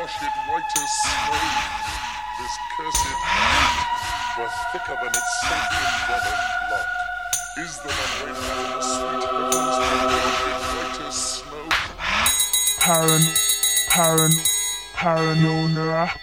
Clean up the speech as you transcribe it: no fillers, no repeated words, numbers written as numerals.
wash it white as snow. This cursed night were thicker than its sacred brother blood. Is the one way down the sweet heavens to wash it white as snow? Paranoia.